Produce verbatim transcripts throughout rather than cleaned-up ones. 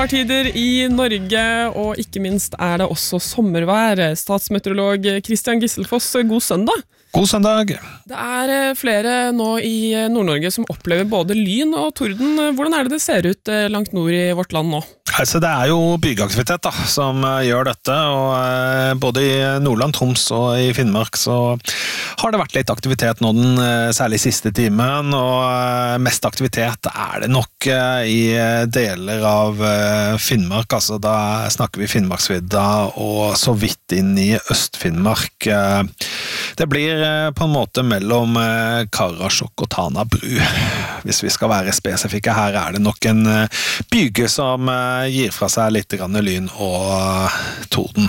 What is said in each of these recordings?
Tider i Norge, og ikke minst er det også sommervær. Statsmeteorolog Christian Gisselfoss, god søndag. God søndag. Det er flere nå i Nord-Norge som opplever både lyn og torden. Hvordan er det det ser ut langt nord i vårt land nå? Altså, det er jo byggeaktivitet da, som gjør dette, og både i Nordland, Troms og i Finnmark så har det vært litt aktivitet nå den særlig siste timen, og mest aktivitet er det nok i deler av Finnmark, altså da snakker vi Finnmarksvidda og så vidt inn i Øst-Finnmark. Det blir på en måte mellom Karasjok og Tana bru, hvis vi skal være spesifikke. Her er det nok en byge som gir fra seg litt grann lyn og torden.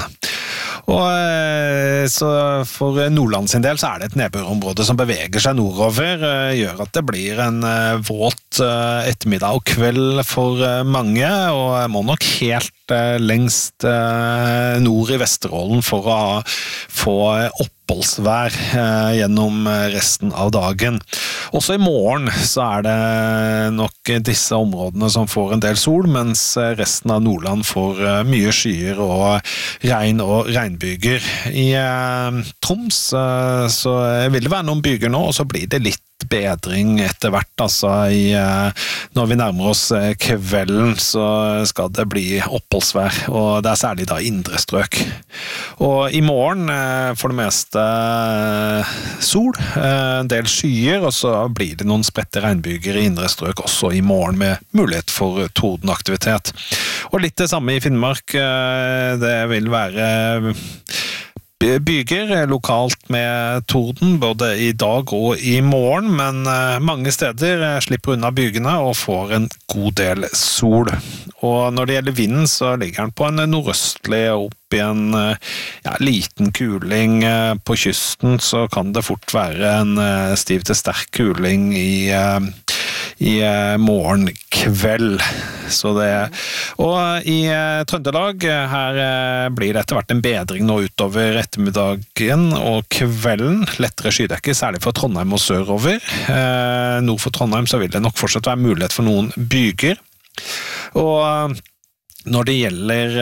Og så for Nordland sin del så er det et nedbørområde som beveger seg nordover, gjør at det blir en våt ettermiddag og kveld for mange, og må nok helt lengst nord i Vesterålen for å få oppholdsvær gjennom resten av dagen. Også i morgen så er det nok disse områdene som får en del sol, mens resten av Nordland får mye skyer og regn og regnbyger. I Troms så vil det være noen byger nå, og så blir det litt bedring etter hvert, altså i, når vi nærmer oss kvelden så skal det bli oppholdsvær, og det er særlig da indre strøk. Og i morgen for det meste sol, en del skyer, og så blir det noen spredte regnbyger i indre strøk også i morgen med mulighet for tordenaktivitet. Og litt det samme i Finnmark, det vil være byger lokalt med torden både i dag og i morgen, men mange steder slipper unna bygene og får en god del sol. Og når det gjelder vinden så ligger den på en nordøstlig opp i en ja, liten kuling på kysten, så kan det fort være en stiv til sterk kuling i i morgen kveld. Så det, og i Trøndelag her blir det etter hvert en bedring nå utover ettermiddagen og kvelden. Lettere skydekke, særlig for Trondheim og sørover. Nord for Trondheim så vil det nok fortsatt være mulighet for noen byger. Og når det gjelder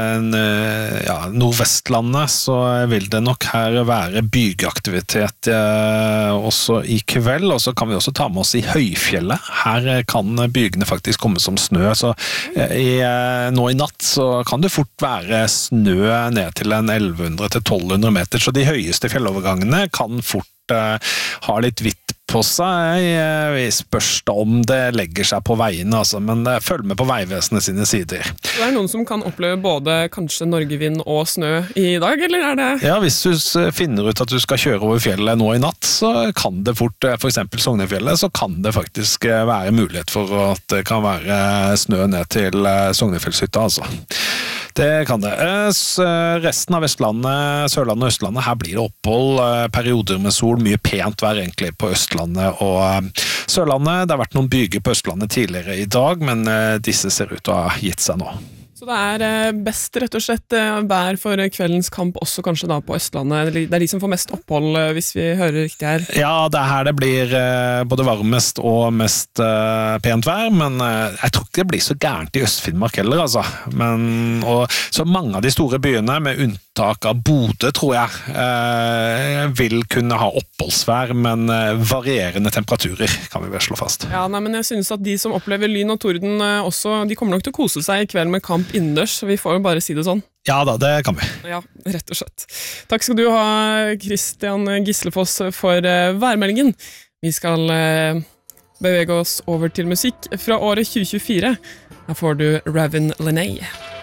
ja, Nordvestlandet så vil det nok her være bygeaktivitet eh, også i kveld, og så kan vi også ta med oss i høyfjellet. Her kan bygene faktisk komme som snø, så eh, i, nå i natt så kan det fort være snø ned til en elleve hundre til tolv hundre meter, så de høyeste fjellovergangene kan fort eh, ha litt hvitt på seg. Vi spørs om det legger seg på veien, altså, men følg med på Veivesenet sine sider. Det er noen som kan oppleve både kanskje Norgevind og snø i dag, eller er det? Ja, hvis du finner ut at du skal kjøre over fjellet nå i natt, så kan det fort, for eksempel Sognefjellet, så kan det faktisk være mulighet for at det kan være snø ned til Sognefjellshytta, altså. Det kan det. Resten av Vestlandet, Sørlandet og Østlandet, her blir det opphold, perioder med sol, mye pent vær egentlig på Østlandet og Sørlandet. Det har vært noen byger på Østlandet tidligere i dag, men disse ser ut til å ha gitt seg nå. Så det er best rett og slett vær for kveldens kamp også kanskje da på Østlandet. Det er de som får mest opphold hvis vi hører riktig her. Ja, det er her det blir både varmest og mest pent vær, men jeg tror ikke det blir så gærent i Øst-Finnmark heller, altså. Men, og så mange av de store byene, med unntak av Bodø, tror jeg, vil kunne ha oppholdsvær, men varierende temperaturer, kan vi vel slå fast. Ja, nei, men jeg synes at de som opplever lyn og torden også, de kommer nok til å kose seg i kveld med kamp innendørs, så vi får jo bare si det sånn. Ja da, det kan vi. Ja, rett og slett. Takk skal du ha, Christian Gisselfoss, for uh, værmeldingen. Vi skal uh, bevege oss over til musikk fra året tjue tjuefire. Her får du Raven Lené.